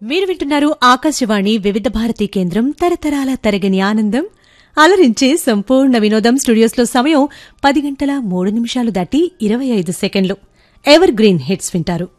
మీరు వింటున్నారు ఆకాశవాణి వివిధ భారతి కేంద్రం తరతరాల తరగని ఆనందం అలరించే సంపూర్ణ వినోదం. స్టూడియోస్లో సమయం 10:03 దాటి 25 సెకండ్లు. ఎవర్ గ్రీన్ హిట్స్ వింటారు.